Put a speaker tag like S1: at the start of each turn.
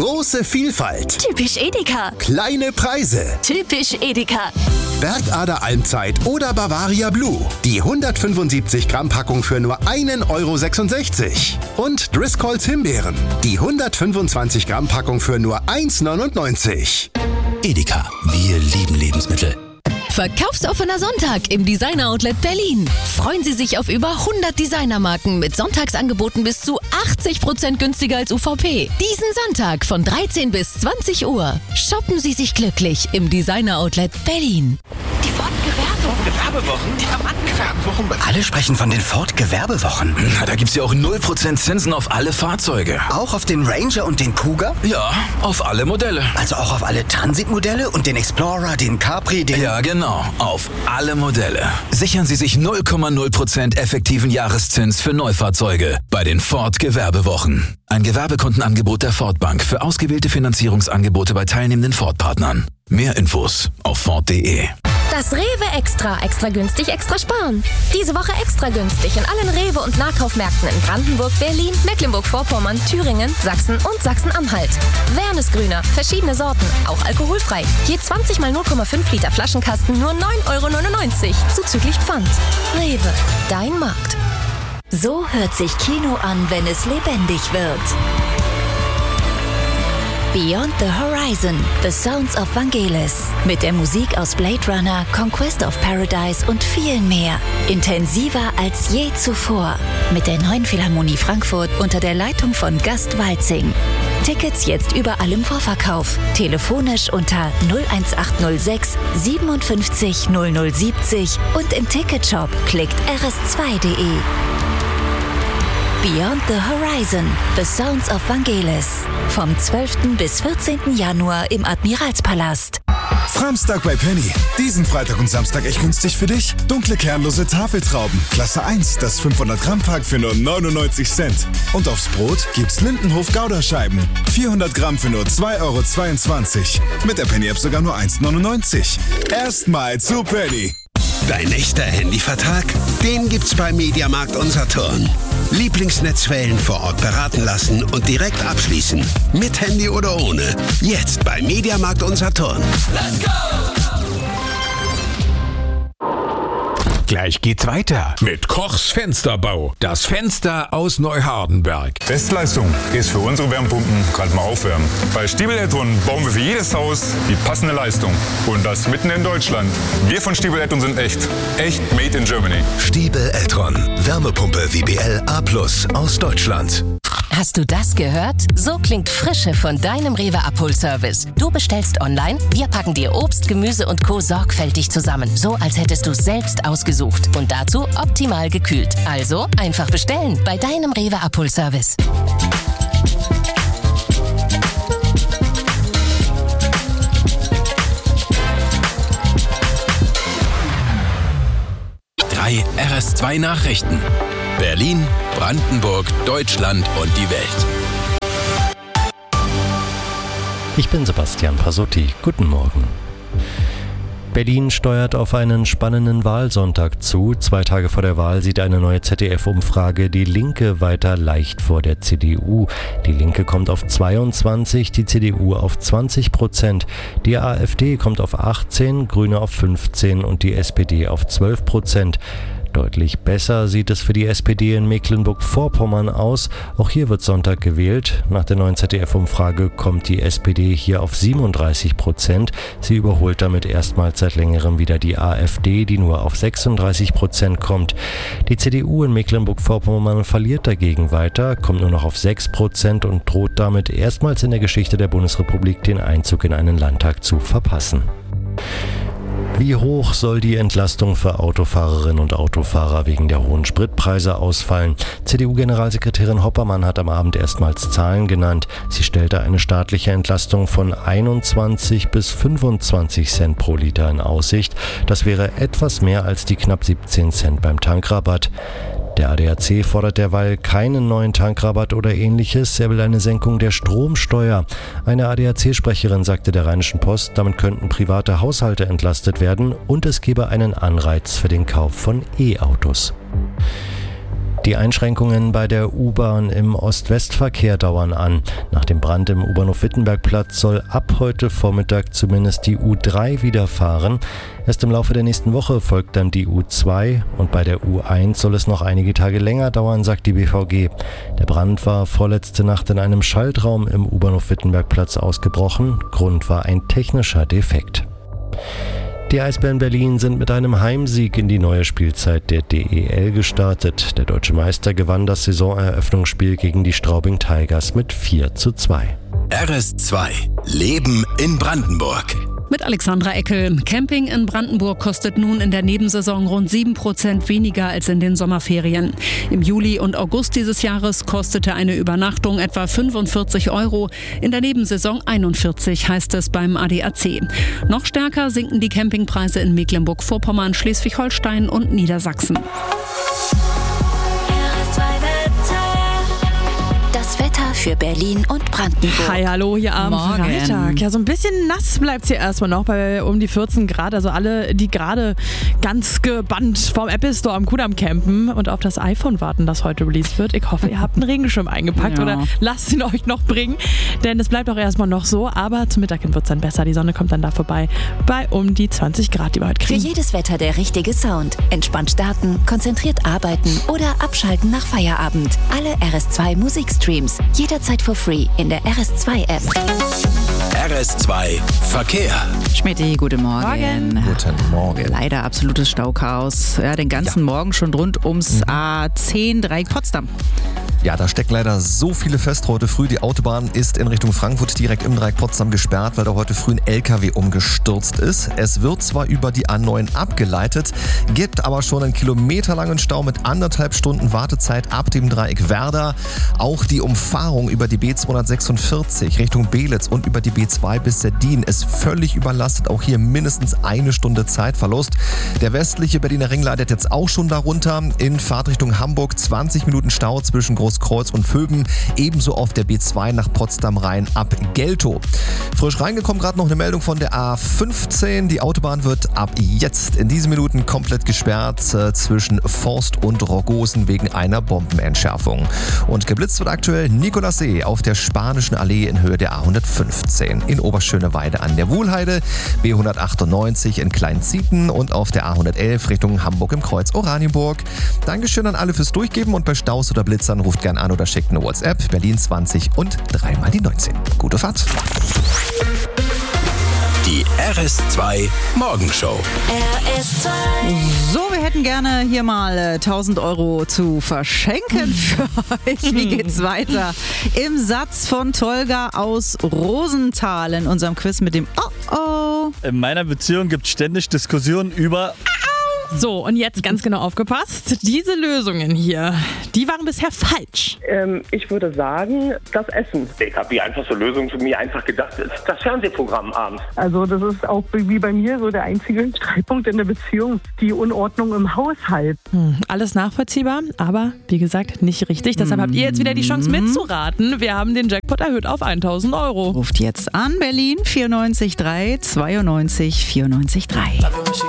S1: Große Vielfalt.
S2: Typisch Edeka.
S1: Kleine Preise.
S2: Typisch Edeka.
S1: Bergader Almzeit oder Bavaria Blue. Die 175 Gramm Packung für nur 1,66 €. Und Driscolls Himbeeren. Die 125 Gramm Packung für nur 1,99 €.
S3: Edeka, wir lieben Lebensmittel.
S4: Verkaufsoffener Sonntag im Designer Outlet Berlin. Freuen Sie sich auf über 100 Designermarken mit Sonntagsangeboten bis zu 80% günstiger als UVP. Diesen Sonntag von 13 bis 20 Uhr. Shoppen Sie sich glücklich im Designer Outlet Berlin.
S2: Die
S5: Ford-Gewerbewochen? Die haben angefangen.
S3: Alle sprechen von den Ford-Gewerbewochen.
S5: Na, da gibt's ja auch 0% Zinsen auf alle Fahrzeuge.
S3: Auch auf den Ranger und den Cougar?
S5: Ja, auf alle Modelle.
S3: Also auch auf alle Transit-Modelle und den Explorer, den Capri, den...
S5: Ja, genau. Auf alle Modelle. Sichern Sie sich 0,0% effektiven Jahreszins für Neufahrzeuge bei den Ford-Gewerbewochen. Ein Gewerbekundenangebot der Ford Bank für ausgewählte Finanzierungsangebote bei teilnehmenden Ford-Partnern. Mehr Infos auf Ford.de.
S6: Das Rewe Extra. Extra günstig, extra sparen. Diese Woche extra günstig in allen Rewe- und Nahkaufmärkten in Brandenburg, Berlin, Mecklenburg-Vorpommern, Thüringen, Sachsen und Sachsen-Anhalt. Wernesgrüner, verschiedene Sorten, auch alkoholfrei. Je 20 mal 0,5 Liter Flaschenkasten nur 9,99 € zuzüglich Pfand. Rewe, dein Markt.
S2: So hört sich Kino an, wenn es lebendig wird. Beyond the Horizon, The Sounds of Vangelis. Mit der Musik aus Blade Runner, Conquest of Paradise und viel mehr. Intensiver als je zuvor. Mit der Neuen Philharmonie Frankfurt unter der Leitung von Gast Walzing. Tickets jetzt überall im Vorverkauf. Telefonisch unter 01806 57 0070 und im Ticketshop klickt rs2.de. Beyond the Horizon, The Sounds of Vangelis. Vom 12. bis 14. Januar im Admiralspalast.
S7: Framstag bei Penny. Diesen Freitag und Samstag echt günstig für dich. Dunkle kernlose Tafeltrauben. Klasse 1, das 500 Gramm Pack für nur 99 Cent. Und aufs Brot gibt's Lindenhof Gouda-Scheiben. 400 Gramm für nur 2,22 €. Mit der Penny-App sogar nur 1,99 €. Erstmal zu Penny.
S1: Dein echter Handyvertrag? Den gibt's bei Mediamarkt Unsaturn. Lieblingsnetzwellen vor Ort beraten lassen und direkt abschließen. Mit Handy oder ohne. Jetzt bei Mediamarkt Unsaturn.
S5: Let's go!
S8: Gleich geht's weiter mit Kochs Fensterbau. Das Fenster aus Neuhardenberg.
S9: Bestleistung ist für unsere Wärmepumpen gerade mal aufwärmen. Bei Stiebel Eltron bauen wir für jedes Haus die passende Leistung. Und das mitten in Deutschland. Wir von Stiebel Eltron sind echt. Echt made in Germany.
S3: Stiebel Eltron. Wärmepumpe WBL A+ aus Deutschland.
S4: Hast du das gehört? So klingt Frische von deinem Rewe Abholservice. Du bestellst online, wir packen dir Obst, Gemüse und Co. sorgfältig zusammen. So, als hättest du es selbst ausgesucht. Und dazu optimal gekühlt. Also einfach bestellen bei deinem Rewe Abholservice.
S3: Drei RS2 Nachrichten. Berlin, Brandenburg, Deutschland und die Welt.
S10: Ich bin Sebastian Pasotti. Guten Morgen. Berlin steuert auf einen spannenden Wahlsonntag zu. 2 Tage vor der Wahl sieht eine neue ZDF-Umfrage die Linke weiter leicht vor der CDU. Die Linke kommt auf 22%, die CDU auf 20%. Die AfD kommt auf 18%, Grüne auf 15% und die SPD auf 12%. Deutlich besser sieht es für die SPD in Mecklenburg-Vorpommern aus. Auch hier wird Sonntag gewählt. Nach der neuen ZDF-Umfrage kommt die SPD hier auf 37%. Sie überholt damit erstmals seit längerem wieder die AfD, die nur auf 36% kommt. Die CDU in Mecklenburg-Vorpommern verliert dagegen weiter, kommt nur noch auf 6% und droht damit erstmals in der Geschichte der Bundesrepublik den Einzug in einen Landtag zu verpassen. Wie hoch soll die Entlastung für Autofahrerinnen und Autofahrer wegen der hohen Spritpreise ausfallen? CDU-Generalsekretärin Hoppermann hat am Abend erstmals Zahlen genannt. Sie stellte eine staatliche Entlastung von 21 bis 25 Cent pro Liter in Aussicht. Das wäre etwas mehr als die knapp 17 Cent beim Tankrabatt. Der ADAC fordert derweil keinen neuen Tankrabatt oder ähnliches. Er will eine Senkung der Stromsteuer. Eine ADAC-Sprecherin sagte der Rheinischen Post, damit könnten private Haushalte entlastet werden und es gebe einen Anreiz für den Kauf von E-Autos. Die Einschränkungen bei der U-Bahn im Ost-West-Verkehr dauern an. Nach dem Brand im U-Bahnhof Wittenbergplatz soll ab heute Vormittag zumindest die U3 wieder fahren. Erst im Laufe der nächsten Woche folgt dann die U2 und bei der U1 soll es noch einige Tage länger dauern, sagt die BVG. Der Brand war vorletzte Nacht in einem Schaltraum im U-Bahnhof Wittenbergplatz ausgebrochen. Grund war ein technischer Defekt. Die Eisbären Berlin sind mit einem Heimsieg in die neue Spielzeit der DEL gestartet. Der deutsche Meister gewann das Saisoneröffnungsspiel gegen die Straubing Tigers mit 4:2.
S3: RS2 Leben in Brandenburg.
S11: Mit Alexandra Eckel. Camping in Brandenburg kostet nun in der Nebensaison rund 7% weniger als in den Sommerferien. Im Juli und August dieses Jahres kostete eine Übernachtung etwa 45 €. In der Nebensaison 41, heißt es beim ADAC. Noch stärker sinken die Campingpreise in Mecklenburg-Vorpommern, Schleswig-Holstein und Niedersachsen.
S2: Für Berlin und Brandenburg.
S12: Hi, hallo, hier am Freitag. Ja, so ein bisschen nass bleibt es hier erstmal noch bei um die 14 Grad. Also alle, die gerade ganz gebannt vom Apple Store am Kudamm campen und auf das iPhone warten, das heute released wird. Ich hoffe, ihr habt einen Regenschirm eingepackt oder lasst ihn euch noch bringen. Denn es bleibt auch erstmal noch so, aber zum Mittag wird es dann besser. Die Sonne kommt dann da vorbei bei um die 20 Grad, die wir heute kriegen.
S2: Für jedes Wetter der richtige Sound. Entspannt starten, konzentriert arbeiten oder abschalten nach Feierabend. Alle RS2 Musikstreams. Jederzeit for free in der RS2-App.
S3: RS2 Verkehr.
S13: Schmetti, guten Morgen.
S14: Guten Morgen.
S13: Leider absolutes Stauchaos. Ja, den ganzen Morgen schon rund ums A10 Dreieck Potsdam.
S14: Ja, da stecken leider so viele fest heute früh. Die Autobahn ist in Richtung Frankfurt direkt im Dreieck Potsdam gesperrt, weil da heute früh ein LKW umgestürzt ist. Es wird zwar über die A9 abgeleitet, gibt aber schon einen kilometerlangen Stau mit 1,5 Stunden Wartezeit ab dem Dreieck Werder. Auch die Umfahrung über die B246 Richtung Belitz und über die B2 bis Seddin ist völlig überlastet. Auch hier mindestens 1 Stunde Zeitverlust. Der westliche Berliner Ring leidet jetzt auch schon darunter. In Fahrtrichtung Hamburg 20 Minuten Stau zwischen Großkreuz und Vöben. Ebenso auf der B2 nach Potsdam rein ab Geltow. Frisch reingekommen gerade noch eine Meldung von der A15. Die Autobahn wird ab jetzt in diesen Minuten komplett gesperrt zwischen Forst und Rogosen wegen einer Bombenentschärfung. Und geblitzt wird aktuell Nikolassee auf der Spanischen Allee in Höhe der A115. In Oberschöneweide an der Wuhlheide, B198 in Kleinzieten und auf der A111 Richtung Hamburg im Kreuz Oranienburg. Dankeschön an alle fürs Durchgeben und bei Staus oder Blitzern ruft gern an oder schickt eine WhatsApp. Berlin 20 und 3 mal die 19. Gute Fahrt.
S3: Die RS2 Morgenshow.
S13: RS2. So, wir hätten gerne hier mal 1.000 € zu verschenken für euch. Wie geht's weiter? Im Satz von Tolga aus Rosenthal in unserem Quiz mit dem Oh-Oh.
S15: In meiner Beziehung gibt es ständig Diskussionen über...
S12: So, und jetzt ganz genau aufgepasst. Diese Lösungen hier, die waren bisher falsch.
S16: Ich würde sagen, das Essen. Ich habe die einfachste Lösung für mich einfach gedacht, ist das Fernsehprogramm abends.
S17: Also das ist auch wie bei mir so der einzige Streitpunkt in der Beziehung, die Unordnung im Haushalt.
S12: Alles nachvollziehbar, aber wie gesagt, nicht richtig. Deshalb habt ihr jetzt wieder die Chance mitzuraten. Wir haben den Jackpot erhöht auf 1.000 €.
S13: Ruft jetzt an, Berlin 94 3 92 94 3.